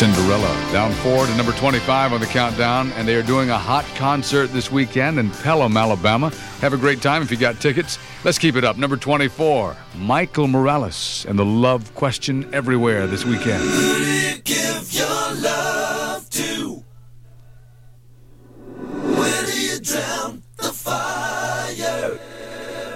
Cinderella, down 4 to number 25 on the countdown, and they are doing a hot concert this weekend in Pelham, Alabama. Have a great time if you got tickets. Let's keep it up. Number 24, Michael Morales and the Love Question Everywhere this weekend.